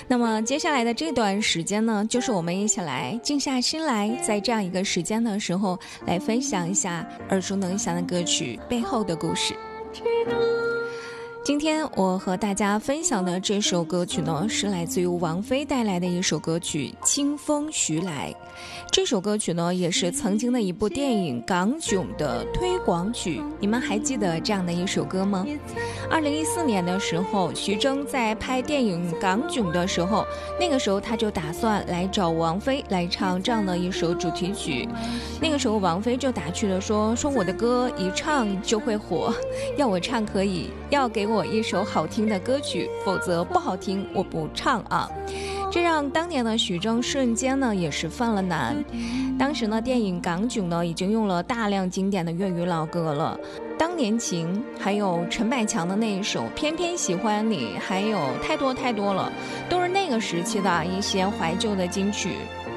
那么接下来的这段时间呢，就是我们一起来静下心来，在这样一个时间的时候，来分享一下耳熟能详的歌曲背后的故事。今天我和大家分享的这首歌曲呢，是来自于王菲带来的一首歌曲《清风徐来》。这首歌曲呢，也是曾经的一部电影《港囧》的推广曲。你们还记得这样的一首歌吗？2014年的时候，徐峥在拍电影《港囧》的时候，那个时候他就打算来找王菲来唱这样的一首主题曲。那个时候王菲就打趣的说我的歌一唱就会火，要我唱可以，要给我一首好听的歌曲，否则不好听我不唱啊。这让当年的徐峥瞬间呢也是犯了难。当时呢电影《港囧》呢已经用了大量经典的粤语老歌了，当年情，还有陈百强的那一首《偏偏喜欢你》，还有太多太多了，都是那个时期的一些怀旧的金曲。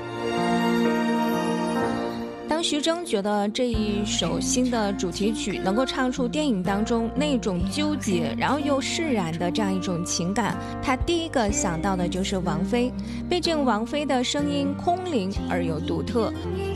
当徐峥觉得这一首新的主题曲能够唱出电影当中那种纠结然后又释然的这样一种情感，他第一个想到的就是王菲。毕竟王菲的声音空灵而又独特。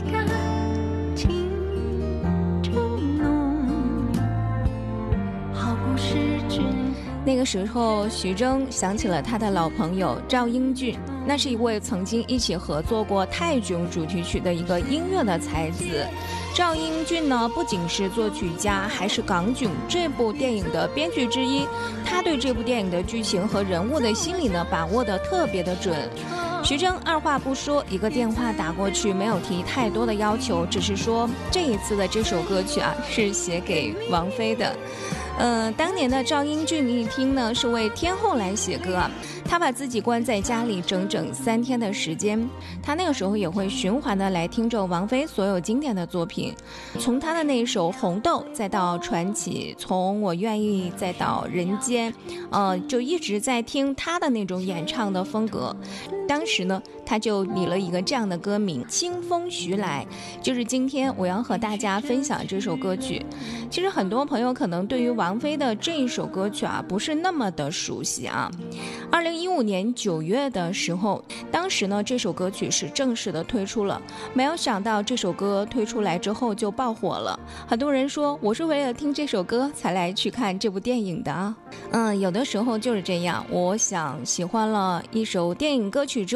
那个时候徐峥想起了他的老朋友赵英俊，那是一位曾经一起合作过泰囧主题曲的一个音乐的才子。赵英俊呢不仅是作曲家，还是港囧这部电影的编剧之一，他对这部电影的剧情和人物的心理呢把握得特别的准。徐峥二话不说，一个电话打过去，没有提太多的要求，只是说这一次的这首歌曲啊是写给王菲的。当年的赵英俊一听呢是为天后来写歌啊，他把自己关在家里整整3天的时间，他那个时候也会循环的来听着王菲所有经典的作品，从他的那首红豆再到传奇，从我愿意再到人间，就一直在听他的那种演唱的风格。当时呢他就拟了一个这样的歌名清风徐来，就是今天我要和大家分享这首歌曲。其实很多朋友可能对于王菲的这一首歌曲啊不是那么的熟悉啊。2015年9月的时候，当时呢这首歌曲是正式的推出了，没有想到这首歌推出来之后就爆火了。很多人说我是为了听这首歌才来去看这部电影的啊。有的时候就是这样，我想喜欢了一首电影歌曲之